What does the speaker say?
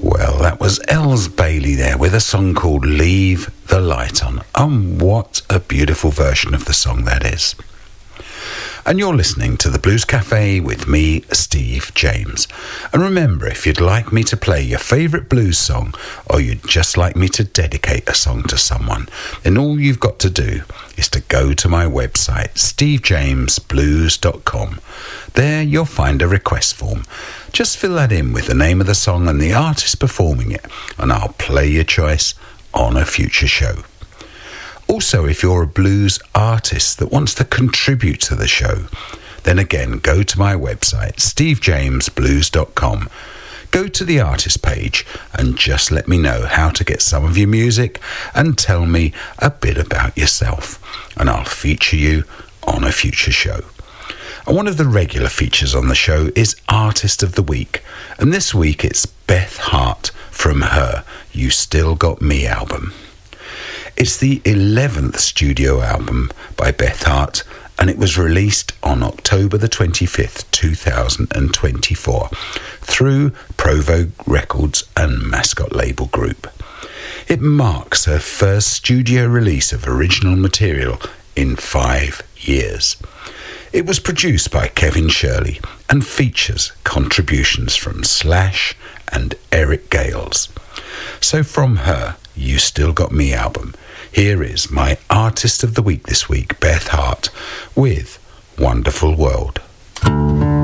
Well, that was Els Bailey there with a song called Leave the Light On. And what a beautiful version of the song that is. And you're listening to the Blues Cafe with me, Steve James. And remember, if you'd like me to play your favourite blues song, or you'd just like me to dedicate a song to someone, then all you've got to do is to go to my website, stevejamesblues.com. There you'll find a request form. Just fill that in with the name of the song and the artist performing it, and I'll play your choice on a future show. Also, if you're a blues artist that wants to contribute to the show, then again, go to my website, stevejamesblues.com. Go to the artist page and just let me know how to get some of your music and tell me a bit about yourself, and I'll feature you on a future show. And one of the regular features on the show is Artist of the Week, and this week it's Beth Hart from her You Still Got Me album. It's the 11th studio album by Beth Hart, and it was released on October the 25th, 2024 through Provo Records and Mascot Label Group. It marks her first studio release of original material in 5 years. It was produced by Kevin Shirley and features contributions from Slash and Eric Gales. So from her You Still Got Me album, here is my Artist of the Week this week, Beth Hart, with Wonderful World.